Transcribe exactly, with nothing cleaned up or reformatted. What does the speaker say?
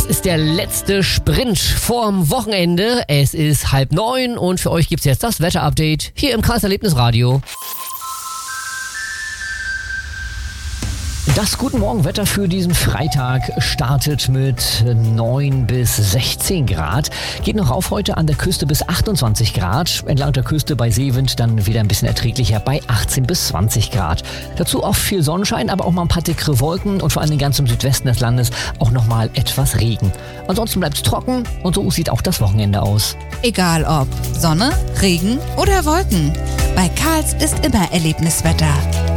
ist der letzte Sprint vorm Wochenende. Es ist halb neun und für euch gibt's jetzt das Wetter-Update hier im Kreiserlebnisradio. Das Guten Morgen Wetter für diesen Freitag startet mit neun bis sechzehn Grad. Geht noch auf heute an der Küste bis achtundzwanzig Grad. Entlang der Küste bei Seewind dann wieder ein bisschen erträglicher bei achtzehn bis zwanzig Grad. Dazu oft viel Sonnenschein, aber auch mal ein paar dickere Wolken und vor allem ganz im Südwesten des Landes auch nochmal etwas Regen. Ansonsten bleibt es trocken und so sieht auch das Wochenende aus. Egal ob Sonne, Regen oder Wolken. Bei Karls ist immer Erlebniswetter.